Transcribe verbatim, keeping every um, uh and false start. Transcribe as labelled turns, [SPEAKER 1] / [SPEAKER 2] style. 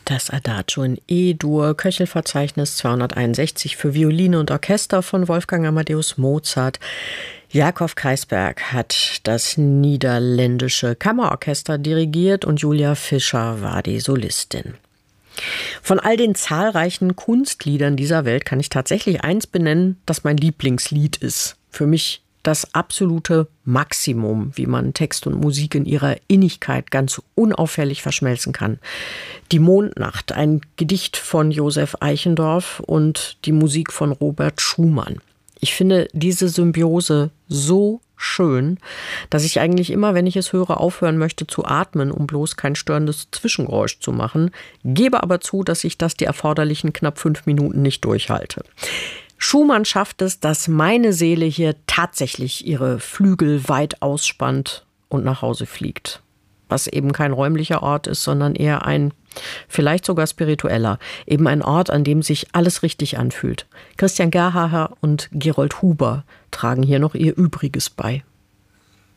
[SPEAKER 1] Das Adagio in E-Dur, Köchelverzeichnis zweihunderteinundsechzig für Violine und Orchester von Wolfgang Amadeus Mozart. Jakob Kaisberg hat das niederländische Kammerorchester dirigiert und Julia Fischer war die Solistin. Von all den zahlreichen Kunstliedern dieser Welt kann ich tatsächlich eins benennen, das mein Lieblingslied ist. Für mich das absolute Maximum, wie man Text und Musik in ihrer Innigkeit ganz unauffällig verschmelzen kann. Die Mondnacht, ein Gedicht von Josef Eichendorff und die Musik von Robert Schumann. Ich finde diese Symbiose so schön, dass ich eigentlich immer, wenn ich es höre, aufhören möchte zu atmen, um bloß kein störendes Zwischengeräusch zu machen, gebe aber zu, dass ich das die erforderlichen knapp fünf Minuten nicht durchhalte. Schumann schafft es, dass meine Seele hier tatsächlich ihre Flügel weit ausspannt und nach Hause fliegt. Was eben kein räumlicher Ort ist, sondern eher ein, vielleicht sogar spiritueller, eben ein Ort, an dem sich alles richtig anfühlt. Christian Gerhaher und Gerold Huber tragen hier noch ihr Übriges bei.